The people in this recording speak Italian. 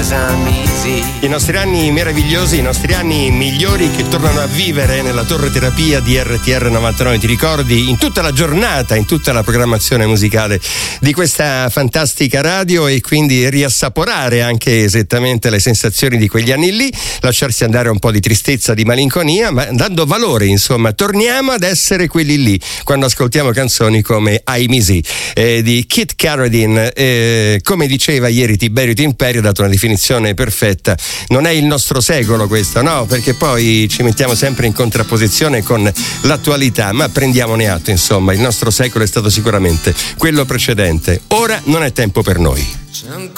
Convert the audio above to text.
I nostri anni meravigliosi, i nostri anni migliori che tornano a vivere nella torre terapia di RTR 99. Ti ricordi in tutta la giornata, in tutta la programmazione musicale di questa fantastica radio, e quindi riassaporare anche esattamente le sensazioni di quegli anni lì, lasciarsi andare un po' di tristezza, di malinconia, ma dando valore, insomma. Torniamo ad essere quelli lì quando ascoltiamo canzoni come I Miss You di Kit Carradine. Come diceva ieri Tiberio Timperio, ha dato una definizione perfetta. Non è il nostro secolo questo, no, perché poi ci mettiamo sempre in contrapposizione con l'attualità, ma prendiamone atto, insomma, il nostro secolo è stato sicuramente quello precedente. Ora non è tempo per noi.